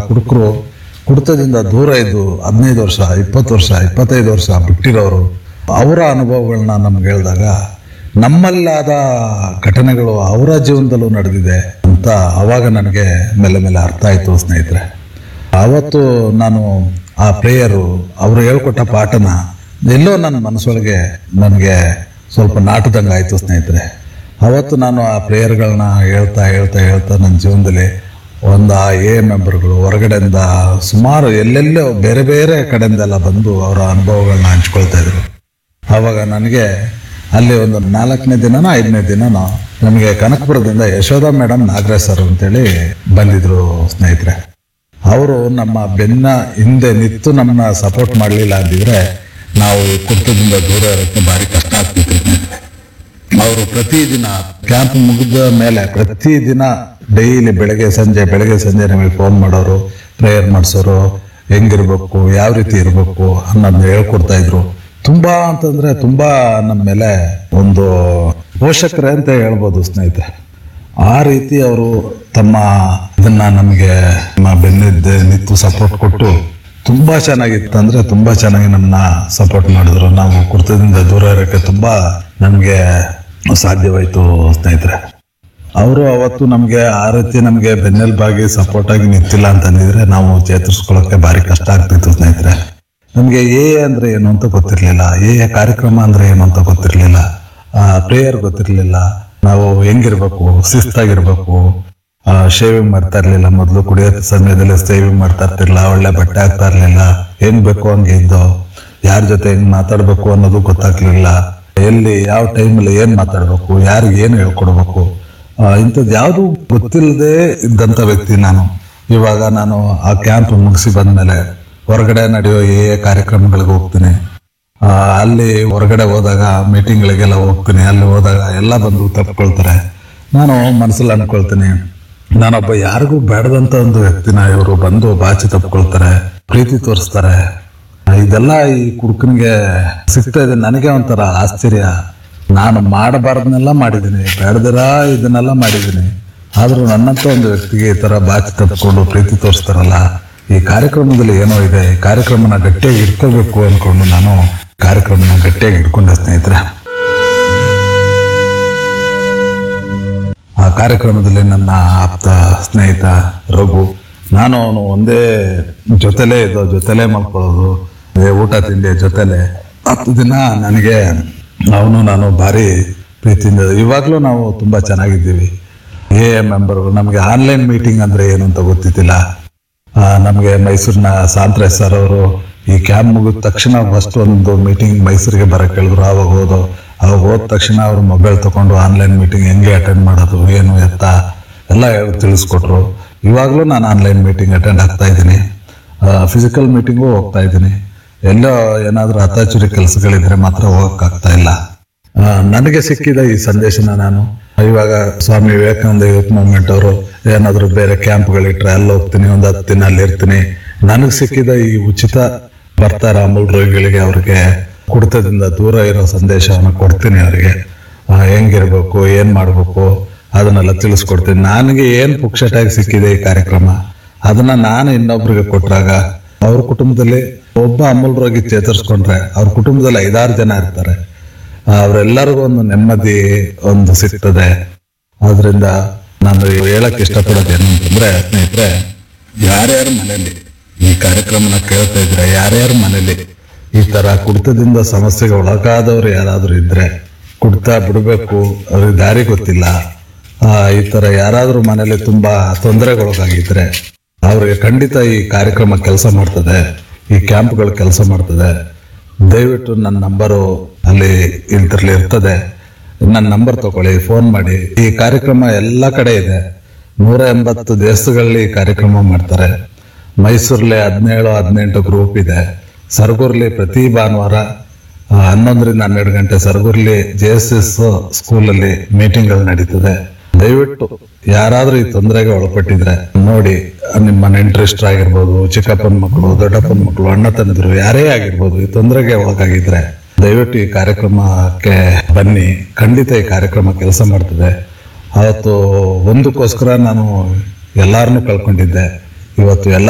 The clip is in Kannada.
ಕುಡುಕರು ಕುಡಿತದಿಂದ ದೂರ ಇದ್ದು 15 ವರ್ಷ 20 ವರ್ಷ 25 ವರ್ಷ ಬಿಟ್ಟಿರೋರು ಅವರ ಅನುಭವಗಳನ್ನ ನಮ್ಗೆ ಹೇಳಿದಾಗ ನಮ್ಮಲ್ಲಾದ ಘಟನೆಗಳು ಅವರ ಜೀವನದಲ್ಲೂ ನಡೆದಿದೆ ಅಂತ ಆವಾಗ ನನಗೆ ಮೇಲೆ ಮೇಲೆ ಅರ್ಥ ಆಯಿತು ಸ್ನೇಹಿತರೆ. ಆವತ್ತು ನಾನು ಆ ಪ್ರೇಯರು ಅವರು ಹೇಳ್ಕೊಟ್ಟ ಪಾಠನ ಎಲ್ಲೋ ನನ್ನ ಮನಸ್ಸೊಳಗೆ ನನಗೆ ಸ್ವಲ್ಪ ನಾಟದಂಗೆ ಆಯಿತು ಸ್ನೇಹಿತರೆ. ಅವತ್ತು ನಾನು ಆ ಪ್ರೇಯರ್ಗಳನ್ನ ಹೇಳ್ತಾ ಹೇಳ್ತಾ ಹೇಳ್ತಾ ನನ್ನ ಜೀವನದಲ್ಲಿ ಒಂದು ಆ ಮೆಂಬರ್ಗಳು ಹೊರಗಡೆಯಿಂದ ಸುಮಾರು ಎಲ್ಲೆಲ್ಲೋ ಬೇರೆ ಬೇರೆ ಕಡೆಯಿಂದೆಲ್ಲ ಬಂದು ಅವರ ಅನುಭವಗಳನ್ನ ಹಂಚ್ಕೊಳ್ತಾ ಇದ್ರು. ಆವಾಗ ನನಗೆ ಅಲ್ಲಿ ಒಂದು 4ನೇ ದಿನನೋ 5ನೇ ದಿನನೋ ನಮಗೆ ಕನಕಪುರದಿಂದ ಯಶೋಧ ಮೇಡಮ್ ನಾಗರಾಜ್ ಸರ್ ಅಂತೇಳಿ ಬಂದಿದ್ರು ಸ್ನೇಹಿತರೆ. ಅವರು ನಮ್ಮ ಬೆನ್ನ ಹಿಂದೆ ನಿಂತು ನಮ್ಮನ್ನ ಸಪೋರ್ಟ್ ಮಾಡಲಿಲ್ಲ ಅಂದಿದ್ರೆ ನಾವು ಕುಟುಂಬದಿಂದ ದೂರ ಇರೋಕ್ಕೆ ಭಾರಿ ಕಷ್ಟ ಆಗ್ತಿತ್ತು ಸ್ನೇಹಿತರೆ. ಅವರು ಪ್ರತಿದಿನ ಕ್ಯಾಂಪ್ ಮುಗಿದ ಮೇಲೆ ಪ್ರತಿದಿನ ಡೈಲಿ ಬೆಳಗ್ಗೆ ಸಂಜೆ ನಮಗೆ ಫೋನ್ ಮಾಡೋರು, ಪ್ರೇಯರ್ ಮಾಡಿಸೋರು, ಹೆಂಗಿರ್ಬೇಕು ಯಾವ ರೀತಿ ಇರಬೇಕು ಅನ್ನೋದನ್ನ ಹೇಳ್ಕೊಡ್ತಾ ಇದ್ರು. ತುಂಬಾ ಅಂತಂದ್ರೆ ತುಂಬಾ ನಮ್ಮ ಮೇಲೆ ಒಂದು ಪೋಷಕರೇ ಅಂತ ಹೇಳ್ಬೋದು ಸ್ನೇಹಿತರೆ. ಆ ರೀತಿ ಅವರು ತಮ್ಮ ಇದನ್ನ ನಮಗೆ ಬೆನ್ನಿದ್ದೆ ನಿಂತು ಸಪೋರ್ಟ್ ಕೊಟ್ಟು ತುಂಬಾ ಚೆನ್ನಾಗಿತ್ತು ಅಂದ್ರೆ ತುಂಬಾ ಚೆನ್ನಾಗಿ ನಮ್ಮನ್ನ ಸಪೋರ್ಟ್ ಮಾಡಿದ್ರು. ನಾವು ಕುರ್ತದಿಂದ ದೂರ ಇರೋಕ್ಕೆ ತುಂಬಾ ನಮಗೆ ಸಾಧ್ಯವಾಯಿತು ಸ್ನೇಹಿತರೆ. ಅವರು ಅವತ್ತು ನಮಗೆ ಆ ರೀತಿ ನಮಗೆ ಬೆನ್ನೆಲುಬಾಗಿ ಸಪೋರ್ಟ್ ಆಗಿ ನಿಂತಿಲ್ಲ ಅಂತಂದಿದ್ರೆ ನಾವು ಚೇತರಿಸ್ಕೊಳ್ಳೋಕೆ ಭಾರಿ ಕಷ್ಟ ಆಗ್ತಿತ್ತು ಸ್ನೇಹಿತರೆ. ನಮಗೆ ಅಂದ್ರೆ ಏನು ಅಂತ ಗೊತ್ತಿರಲಿಲ್ಲ, ಕಾರ್ಯಕ್ರಮ ಅಂದ್ರೆ ಏನು ಅಂತ ಗೊತ್ತಿರಲಿಲ್ಲ, ಪ್ರೇಯರ್ ಗೊತ್ತಿರಲಿಲ್ಲ, ನಾವು ಹೆಂಗಿರ್ಬೇಕು, ಶಿಸ್ತಾಗಿರ್ಬೇಕು, ಶೇವಿಂಗ್ ಮಾಡ್ತಾ ಇರ್ಲಿಲ್ಲ. ಮೊದಲು ಕುಡಿಯೋ ಸಮಯದಲ್ಲಿ ಶೇವಿಂಗ್ ಮಾಡ್ತಾ ಇರ್ತಿರ್ಲಿಲ್ಲ, ಒಳ್ಳೆ ಬಟ್ಟೆ ಹಾಕ್ತಾ ಇರ್ಲಿಲ್ಲ, ಹೆಂಗ್ ಬೇಕು ಹಂಗೆ ಇದ್ದೋ, ಯಾರ ಜೊತೆ ಹೆಂಗ್ ಮಾತಾಡ್ಬೇಕು ಅನ್ನೋದು ಗೊತ್ತಾಗ್ಲಿಲ್ಲ, ಎಲ್ಲಿ ಯಾವ ಟೈಮಲ್ಲಿ ಏನ್ ಮಾತಾಡ್ಬೇಕು, ಯಾರಿಗೆ ಏನು ಹೇಳ್ಕೊಡ್ಬೇಕು, ಇಂಥದ್ದು ಯಾವುದು ಗೊತ್ತಿಲ್ಲದೆ ಇದ್ದಂಥ ವ್ಯಕ್ತಿ ನಾನು. ಇವಾಗ ನಾನು ಆ ಕ್ಯಾಂಪ್ ಮುಗಿಸಿ ಬಂದ್ಮೇಲೆ ಹೊರಗಡೆ ನಡೆಯೋ ಕಾರ್ಯಕ್ರಮಗಳಿಗೆ ಹೋಗ್ತೀನಿ. ಅಲ್ಲಿ ಹೊರಗಡೆ ಹೋದಾಗ ಮೀಟಿಂಗ್ಗಳಿಗೆಲ್ಲ ಹೋಗ್ತೀನಿ. ಅಲ್ಲಿ ಹೋದಾಗ ಎಲ್ಲ ಬಂದು ತಪ್ಕೊಳ್ತಾರೆ. ನಾನು ಮನಸ್ಸಲ್ಲಿ ಅನ್ಕೊಳ್ತೀನಿ, ನಾನೊಬ್ಬ ಯಾರಿಗೂ ಬೇಡದಂತ ಒಂದು ವ್ಯಕ್ತಿನ ಇವರು ಬಂದು ಬಾಚಿ ತಪ್ಕೊಳ್ತಾರೆ, ಪ್ರೀತಿ ತೋರಿಸ್ತಾರೆ. ಇದೆಲ್ಲ ಈ ಕುಡುಕನಿಗೆ ಸಿಗ್ತಾ ಇದೆ. ನನಗೆ ಒಂಥರ ಆಶ್ಚರ್ಯ. ನಾನು ಮಾಡಬಾರ್ದನ್ನೆಲ್ಲ ಮಾಡಿದ್ದೀನಿ, ಬೇಡದಿರ ಇದನ್ನೆಲ್ಲ ಮಾಡಿದ್ದೀನಿ. ಆದ್ರೂ ನನ್ನಂತ ಒಂದು ವ್ಯಕ್ತಿಗೆ ಈ ತರ ಬಾಚಿ ತಪ್ಕೊಂಡು ಪ್ರೀತಿ ತೋರಿಸ್ತಾರಲ್ಲ, ಈ ಕಾರ್ಯಕ್ರಮದಲ್ಲಿ ಏನೋ ಇದೆ, ಈ ಕಾರ್ಯಕ್ರಮನ ಗಟ್ಟಿಯಾಗಿ ಇಟ್ಕೋಬೇಕು ಅನ್ಕೊಂಡು ನಾನು ಕಾರ್ಯಕ್ರಮನ ಗಟ್ಟಿಯಾಗಿ ಇಟ್ಕೊಂಡೆ ಸ್ನೇಹಿತರೆ. ಆ ಕಾರ್ಯಕ್ರಮದಲ್ಲಿ ನನ್ನ ಆಪ್ತ ಸ್ನೇಹಿತ ರಘು, ನಾನು ಅವನು ಒಂದೇ ಜೊತೆಲೇ ಮಲ್ಕೊಳ್ಳೋದು, ಊಟ ತಿಂಡಿ ಜೊತೆಲೆ. 10 ದಿನ ನನಗೆ ನಾನು ಭಾರಿ ಪ್ರೀತಿಯಿಂದ ಇವಾಗಲೂ ನಾವು ತುಂಬಾ ಚೆನ್ನಾಗಿದ್ದೀವಿ. ಮೆಂಬರ್ ನಮಗೆ ಆನ್ಲೈನ್ ಮೀಟಿಂಗ್ ಅಂದ್ರೆ ಏನು ಅಂತ ಗೊತ್ತಿದ್ದಿಲ್ಲ. ನಮಗೆ ಮೈಸೂರಿನ ಸಾಂತ್ರಾಜ್ ಸರ್ ಅವರು ಈ ಕ್ಯಾಂಪ್ ಮುಗಿದ ತಕ್ಷಣ ಫಸ್ಟ್ ಒಂದು ಮೀಟಿಂಗ್ ಮೈಸೂರಿಗೆ ಬರಕ್ಕೆ ಹೇಳಿದ್ರು. ಅವಾಗ ಹೋದ ತಕ್ಷಣ ಅವರು ಮೊಬೈಲ್ ತಗೊಂಡು ಆನ್ಲೈನ್ ಮೀಟಿಂಗ್ ಹೆಂಗೆ ಅಟೆಂಡ್ ಮಾಡೋದು, ಏನು ಎತ್ತ ಎಲ್ಲ ತಿಳಿಸ್ಕೊಟ್ರು. ಇವಾಗಲೂ ನಾನು ಆನ್ಲೈನ್ ಮೀಟಿಂಗ್ ಅಟೆಂಡ್ ಆಗ್ತಾ ಇದ್ದೀನಿ, ಫಿಸಿಕಲ್ ಮೀಟಿಂಗು ಹೋಗ್ತಾ ಇದ್ದೀನಿ. ಎಲ್ಲೋ ಏನಾದರೂ ಅತಾಚುರಿ ಕೆಲಸಗಳಿದ್ರೆ ಮಾತ್ರ ಹೋಗಕ್ಕಾಗ್ತಾ ಇಲ್ಲ. ನನಗೆ ಸಿಕ್ಕಿದ ಈ ಸಂದೇಶನ ನಾನು ಇವಾಗ ಸ್ವಾಮಿ ವಿವೇಕಾನಂದ ಯೂತ್ ಮೂವ್ಮೆಂಟ್ ಅವರು ಏನಾದರೂ ಬೇರೆ ಕ್ಯಾಂಪ್ಗಳಿಟ್ರೆ ಅಲ್ಲಿ ಹೋಗ್ತೀನಿ, ಒಂದು 10 ದಿನ ಅಲ್ಲಿ ಇರ್ತೀನಿ. ನನಗೆ ಸಿಕ್ಕಿದ ಈ ಉಚಿತ ಬರ್ತಾರ ಅಮೂಲ್ ರೋಗಿಗಳಿಗೆ ಅವ್ರಿಗೆ ಕುಡಿತದಿಂದ ದೂರ ಇರೋ ಸಂದೇಶವನ್ನು ಕೊಡ್ತೀನಿ. ಅವರಿಗೆ ಹೆಂಗಿರ್ಬೇಕು, ಏನ್ ಮಾಡ್ಬೇಕು ಅದನ್ನೆಲ್ಲ ತಿಳಿಸ್ಕೊಡ್ತೀನಿ. ನನಗೆ ಏನ್ ಪುಕ್ಷಟಾಗಿ ಸಿಕ್ಕಿದೆ ಈ ಕಾರ್ಯಕ್ರಮ, ಅದನ್ನ ನಾನು ಇನ್ನೊಬ್ರಿಗೆ ಕೊಟ್ಟಾಗ ಅವ್ರ ಕುಟುಂಬದಲ್ಲಿ ಒಬ್ಬ ಅಮೂಲ್ ರೋಗಿ ಚೇತರಿಸ್ಕೊಂಡ್ರೆ ಅವ್ರ ಕುಟುಂಬದಲ್ಲಿ 5-6 ಜನ ಇರ್ತಾರೆ. ಅವರೆಲ್ಲರಿಗೂ ಒಂದು ನೆಮ್ಮದಿ ಒಂದು ಸಿಗ್ತದೆ. ಆದ್ರಿಂದ ನಾನು ಹೇಳಕ್ ಇಷ್ಟಪಡೋದು ಏನು ಅಂತಂದ್ರೆ ಸ್ನೇಹಿತರೆ, ಯಾರ್ಯಾರ ಮನೇಲಿ ಈ ಕಾರ್ಯಕ್ರಮನ ಕೇಳ್ತಾ ಇದ್ರೆ, ಯಾರ್ಯಾರ ಮನೇಲಿ ಈ ತರ ಕುಡಿತದಿಂದ ಸಮಸ್ಯೆಗೆ ಒಳಗಾದವ್ರು ಯಾರಾದ್ರೂ ಇದ್ರೆ, ಕುಡಿತ ಬಿಡಬೇಕು ಅವ್ರಿಗೆ ದಾರಿ ಗೊತ್ತಿಲ್ಲ, ಈ ತರ ಯಾರಾದ್ರೂ ಮನೇಲಿ ತುಂಬಾ ತೊಂದರೆಗೊಳಗಾಗಿದ್ರೆ ಅವ್ರಿಗೆ ಖಂಡಿತ ಈ ಕಾರ್ಯಕ್ರಮ ಕೆಲಸ ಮಾಡ್ತದೆ, ಈ ಕ್ಯಾಂಪ್ಗಳು ಕೆಲಸ ಮಾಡ್ತದೆ. ದಯವಿಟ್ಟು ನನ್ನ ನಂಬರು ಅಲ್ಲಿ ಇದರಲ್ಲಿ ಇರ್ತದೆ, ನನ್ನ ನಂಬರ್ ತಗೊಳ್ಳಿ, ಫೋನ್ ಮಾಡಿ. ಈ ಕಾರ್ಯಕ್ರಮ ಎಲ್ಲ ಕಡೆ ಇದೆ, 180 ದೇಶಗಳಲ್ಲಿ ಈ ಕಾರ್ಯಕ್ರಮ ಮಾಡ್ತಾರೆ. ಮೈಸೂರಲ್ಲಿ 17-18 ಗ್ರೂಪ್ ಇದೆ. ಸರಗೂರ್ಲಿ ಪ್ರತಿ ಭಾನುವಾರ 11-12 ಗಂಟೆ ಸರಗೂರ್ಲಿ JSS ಸ್ಕೂಲಲ್ಲಿ ಮೀಟಿಂಗ್ಗಳು ನಡೀತದೆ. ದಯವಿಟ್ಟು ಯಾರಾದ್ರೂ ಈ ತೊಂದರೆಗೆ ಒಳಪಟ್ಟಿದ್ರೆ ನೋಡಿ, ನಿಮ್ಮ ನೆಂಟರಿಷ್ಟರು ಆಗಿರ್ಬೋದು, ಚಿಕ್ಕಪ್ಪನ ಮಕ್ಕಳು, ದೊಡ್ಡಪ್ಪನ ಮಕ್ಕಳು, ಅಣ್ಣ ತಮ್ಮಂದಿರು ಯಾರೇ ಆಗಿರ್ಬೋದು, ಈ ತೊಂದರೆಗೆ ಒಳಗಾಗಿದ್ರೆ ದಯವಿಟ್ಟು ಈ ಕಾರ್ಯಕ್ರಮಕ್ಕೆ ಬನ್ನಿ. ಖಂಡಿತ ಈ ಕಾರ್ಯಕ್ರಮ ಕೆಲಸ ಮಾಡ್ತದೆ. ಅವತ್ತು ಒಂದಕ್ಕೋಸ್ಕರ ನಾನು ಎಲ್ಲಾರನ್ನೂ ಕಳ್ಕೊಂಡಿದ್ದೆ. ಇವತ್ತು ಎಲ್ಲ